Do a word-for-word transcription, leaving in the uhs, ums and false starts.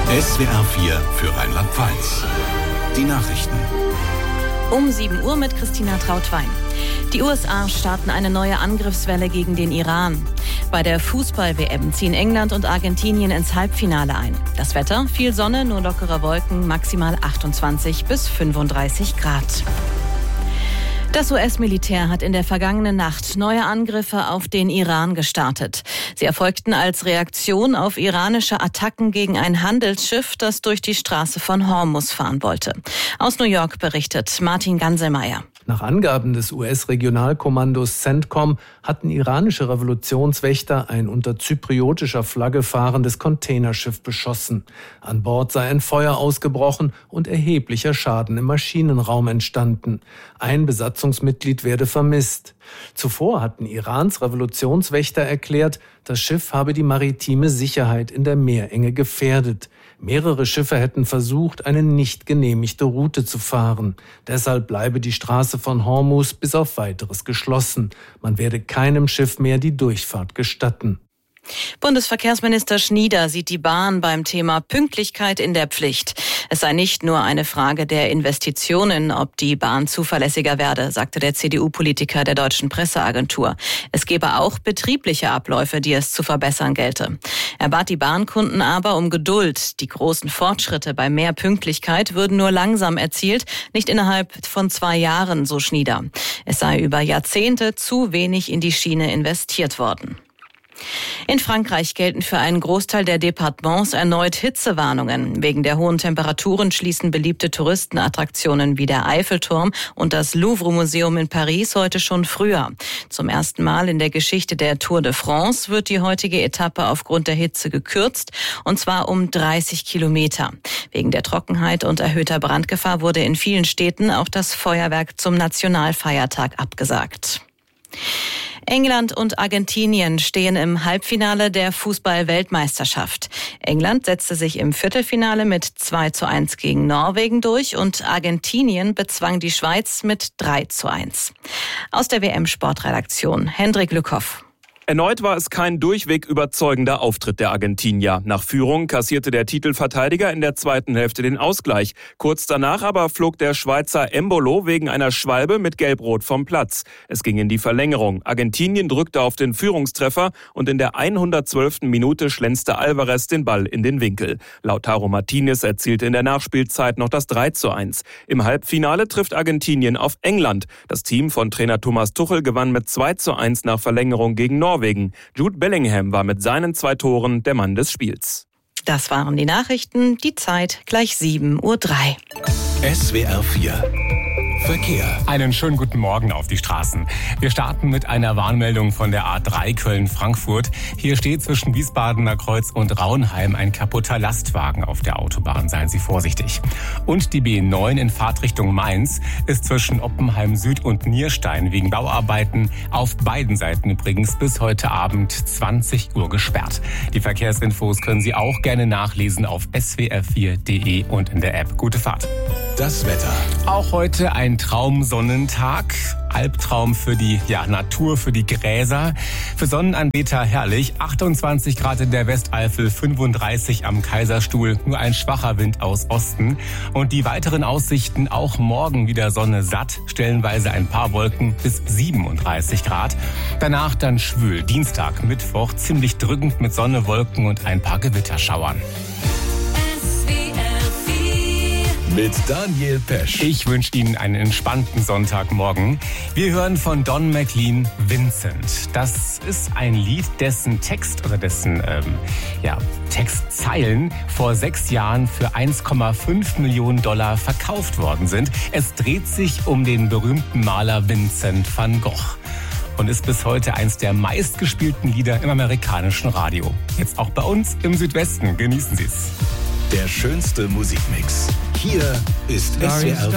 S W R vier für Rheinland-Pfalz. Die Nachrichten. Um sieben Uhr mit Christina Trautwein. Die U S A starten eine neue Angriffswelle gegen den Iran. Bei der Fußball-W M ziehen England und Argentinien ins Halbfinale ein. Das Wetter, viel Sonne, nur lockere Wolken, maximal achtundzwanzig bis fünfunddreißig Grad. Das U S-Militär hat in der vergangenen Nacht neue Angriffe auf den Iran gestartet. Sie erfolgten als Reaktion auf iranische Attacken gegen ein Handelsschiff, das durch die Straße von Hormuz fahren wollte. Aus New York berichtet Martin Ganselmeier. Nach Angaben des U S-Regionalkommandos CENTCOM hatten iranische Revolutionswächter ein unter zypriotischer Flagge fahrendes Containerschiff beschossen. An Bord sei ein Feuer ausgebrochen und erheblicher Schaden im Maschinenraum entstanden. Ein Besatzungsmitglied werde vermisst. Zuvor hatten Irans Revolutionswächter erklärt, das Schiff habe die maritime Sicherheit in der Meerenge gefährdet. Mehrere Schiffe hätten versucht, eine nicht genehmigte Route zu fahren. Deshalb bleibe die Straße von Hormuz bis auf Weiteres geschlossen. Man werde keinem Schiff mehr die Durchfahrt gestatten. Bundesverkehrsminister Schnieder sieht die Bahn beim Thema Pünktlichkeit in der Pflicht. Es sei nicht nur eine Frage der Investitionen, ob die Bahn zuverlässiger werde, sagte der C D U-Politiker der Deutschen Presseagentur. Es gebe auch betriebliche Abläufe, die es zu verbessern gelte. Er bat die Bahnkunden aber um Geduld. Die großen Fortschritte bei mehr Pünktlichkeit würden nur langsam erzielt, nicht innerhalb von zwei Jahren, so Schnieder. Es sei über Jahrzehnte zu wenig in die Schiene investiert worden. In Frankreich gelten für einen Großteil der Departements erneut Hitzewarnungen. Wegen der hohen Temperaturen schließen beliebte Touristenattraktionen wie der Eiffelturm und das Louvre-Museum in Paris heute schon früher. Zum ersten Mal in der Geschichte der Tour de France wird die heutige Etappe aufgrund der Hitze gekürzt, und zwar um dreißig Kilometer. Wegen der Trockenheit und erhöhter Brandgefahr wurde in vielen Städten auch das Feuerwerk zum Nationalfeiertag abgesagt. England und Argentinien stehen im Halbfinale der Fußball-Weltmeisterschaft. England setzte sich im Viertelfinale mit zwei zu eins gegen Norwegen durch und Argentinien bezwang die Schweiz mit drei zu eins. Aus der W M-Sportredaktion Hendrik Lückhoff. Erneut war es kein durchweg überzeugender Auftritt der Argentinier. Nach Führung kassierte der Titelverteidiger in der zweiten Hälfte den Ausgleich. Kurz danach aber flog der Schweizer Embolo wegen einer Schwalbe mit Gelb-Rot vom Platz. Es ging in die Verlängerung. Argentinien drückte auf den Führungstreffer und in der hundertzwölften Minute schlänzte Alvarez den Ball in den Winkel. Lautaro Martinez erzielte in der Nachspielzeit noch das drei zu eins. Im Halbfinale trifft Argentinien auf England. Das Team von Trainer Thomas Tuchel gewann mit zwei zu eins nach Verlängerung gegen Norwegen. Jude Bellingham war mit seinen zwei Toren der Mann des Spiels. Das waren die Nachrichten. Die Zeit gleich sieben Uhr drei. S W R vier Verkehr. Einen schönen guten Morgen auf die Straßen. Wir starten mit einer Warnmeldung von der A drei Köln-Frankfurt. Hier steht zwischen Wiesbadener Kreuz und Raunheim ein kaputter Lastwagen auf der Autobahn. Seien Sie vorsichtig. Und die B neun in Fahrtrichtung Mainz ist zwischen Oppenheim Süd und Nierstein wegen Bauarbeiten auf beiden Seiten übrigens bis heute Abend zwanzig Uhr gesperrt. Die Verkehrsinfos können Sie auch gerne nachlesen auf s w r vier punkt d e und in der App. Gute Fahrt. Das Wetter. Auch heute ein Traumsonnentag. Albtraum für die ja, Natur, für die Gräser. Für Sonnenanbeter herrlich. achtundzwanzig Grad in der Westeifel, fünfunddreißig am Kaiserstuhl. Nur ein schwacher Wind aus Osten. Und die weiteren Aussichten, auch morgen wieder Sonne satt. Stellenweise ein paar Wolken bis siebenunddreißig Grad. Danach dann schwül. Dienstag, Mittwoch ziemlich drückend mit Sonne, Wolken und ein paar Gewitterschauern. Mit Daniel Pesch. Ich wünsche Ihnen einen entspannten Sonntagmorgen. Wir hören von Don McLean Vincent. Das ist ein Lied, dessen Text oder dessen ähm, ja, Textzeilen vor sechs Jahren für eins Komma fünf Millionen Dollar verkauft worden sind. Es dreht sich um den berühmten Maler Vincent van Gogh und ist bis heute eins der meistgespielten Lieder im amerikanischen Radio. Jetzt auch bei uns im Südwesten. Genießen Sie es. Der schönste Musikmix. Hier ist S W R